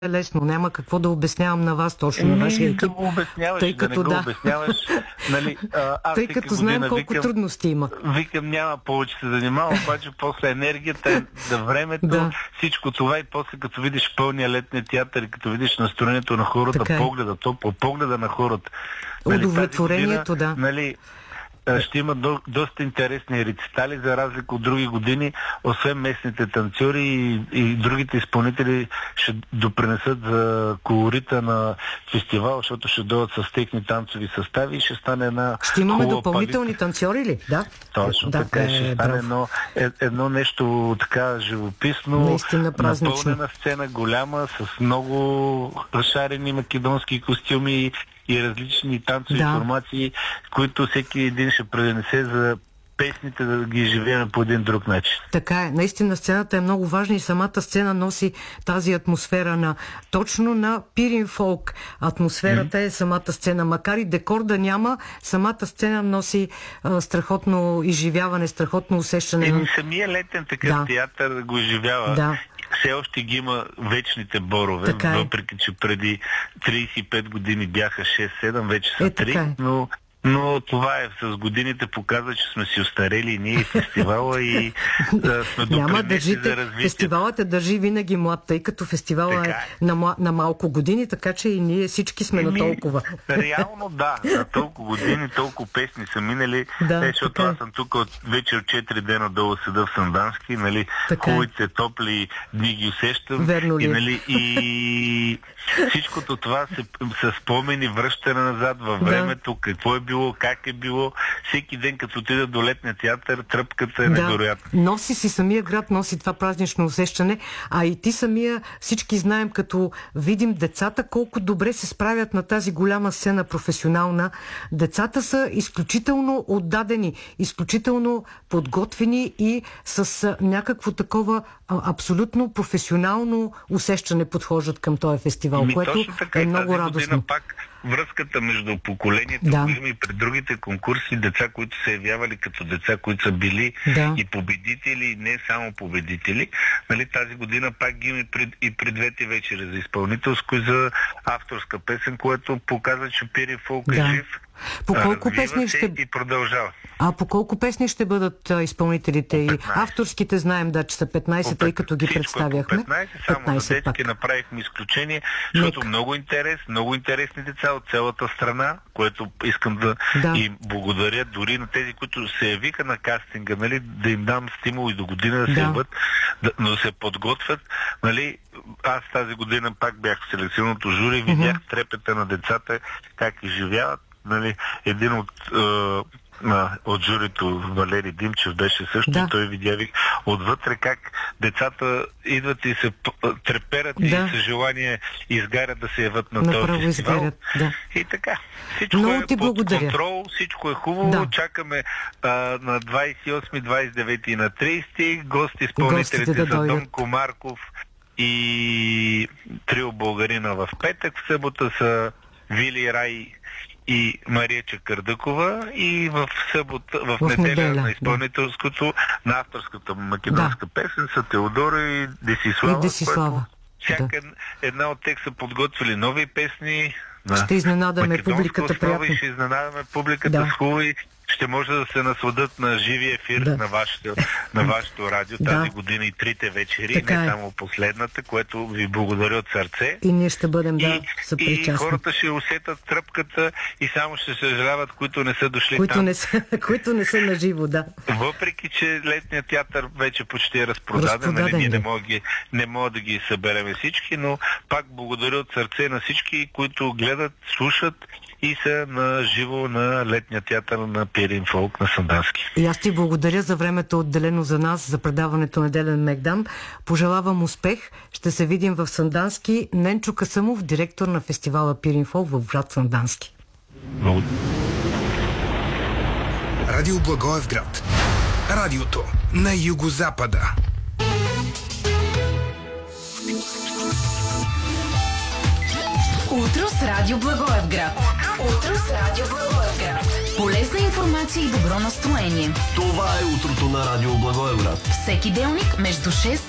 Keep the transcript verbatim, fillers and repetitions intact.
е лесно. Няма какво да обяснявам на вас точно, на вашия екип. Да го обясняваш, тъй да като, не го да. обясняваш. Нали, аз тъй като знаем колко викам, трудности има. Викам, няма повече се занимавам, обаче после енергията, за времето, да. Всичко това и после като видиш пълния летния театър и като видиш настроението на хората, така погледа, то по погледа на хората. Нали, удовлетворението, година, да. Нали, ще има до, доста интересни рецитали, за разлика от други години, освен местните танцори и, и другите изпълнители ще допринесат за колорита на фестивал, защото ще дойдат с техни танцови състави и ще стане една... Ще имаме допълнителни палит... танцори ли? Да. Точно да, така. Е, ще стане едно, е, едно нещо така живописно, напълнена сцена, голяма, с много разшарени македонски костюми и различни танцови да. формации, които всеки един ще пренесе за песните да ги живеем по един друг начин. Така е. Наистина сцената е много важна и самата сцена носи тази атмосфера на точно на пирин фолк. Атмосферата mm-hmm. е самата сцена. Макар и декор да няма, самата сцена носи а, страхотно изживяване, страхотно усещане. Еми, самия летен такъв да. театър го изживява. Да. Все още ги има вечните борове, е. въпреки че преди трийсет и пет години бяха шест-седем, вече са три, е, но, но това е с годините показва, че сме си остарели и ние и фестивала и да сме допринесли за развитие. Фестивалът е държи винаги млад, тъй като фестивала е, е на, на малко години, така че и ние всички сме Еми, на толкова. Реално да, на толкова години, толкова песни са минали, да, е, защото аз съм тук от, вече от четири дена долу седа в Сандански, нали, хубавите топли дни ги усещам. Верно ли? И, нали, и всичкото това се, се спомени, връщане назад във времето, да. какво е било, как е било. Всеки ден, като отида до летния театър, тръпката е да. невероятна. Носи си самия град, носи това празнично усещане, а и ти самия, всички знаем, като видим децата, колко добре се справят на тази голяма сцена професионална. Децата са изключително отдадени, изключително подготвени и с някакво такова абсолютно професионално усещане подхождат към този фестивал, Ми, което така, е много радостно. Година пак връзката между поколенията, да. има и пред другите конкурси, деца, които се явявали като деца, които са били да. и победители, и не само победители. Нали, тази година пак ги има и при, и при двете вечери за изпълнителско и за авторска песен, което показва, че пирин фолк да. е жив. По колко песни ще... и продължава. А по колко песни ще бъдат а, изпълнителите? И авторските знаем, да, че са петнайсет, тъй като ги представяхме. По петнайсет, само за детски направихме изключение, защото Нек. много интерес, много интересни деца от цялата страна, което искам да, да. им благодаря дори на тези, които се явиха на кастинга, нали, да им дам стимул и до година да, да. се яват, да, но да се подготвят. Нали, аз тази година пак бях в селекционното жури и видях uh-huh. трепета на децата, как изживяват. Нали, един от, е, от журито, Валери Димчев, беше също, да. и той видя отвътре как децата идват и се треперят да. и с желание изгарят да се яват на Направо този фестивал. Изгарят, да. И така. Всичко Много е ти под благодаря. контрол, всичко е хубаво. Да. Чакаме а, на двайсет и осми, двайсет и девети и на трийсети. Гости изпълнителите да са Дон Комарков и Трио Българина в петък. В събота са Вили Рай и Мария Чакърдъкова, и в събота, в, в неделя, неделя на изпълнителското, да. на авторската македонска да. песен са Теодора и Десислава. И Десислава. Всяка да. една от тях са подготвили нови песни. Ще изненадаме публиката приятно. Ще изненадаме публиката да. с хубави. Ще може да се насладат на живи ефир да. на, вашето, на вашето радио да. тази година и трите вечери, така не е. само последната, което ви благодаря от сърце. И ние ще бъдем да съпричастни. И хората ще усетят тръпката и само ще съжаляват, които не са дошли които там. Не са, които не са на живо, да. Въпреки, че летният театър вече почти е разпродаден, разпродаден нали, ние не мога, не мога да ги събереме всички, но пак благодаря от сърце на всички, които гледат, слушат и са на живо на летния театър на пирин фолк на Сандански. И аз ти благодаря за времето отделено за нас, за предаването на Делен Мегдан. Пожелавам успех. Ще се видим в Сандански. Ненчо Касъмов, директор на фестивала Пирин фолк в град Сандански. Благодаря. Радио Благоевград. Радиото на югозапада. Утро с Радио Благоевград. Утро с Радио Благоевград. Полезна информация и добро настроение. Това е утрото на Радио Благоевград. Всеки делник между шест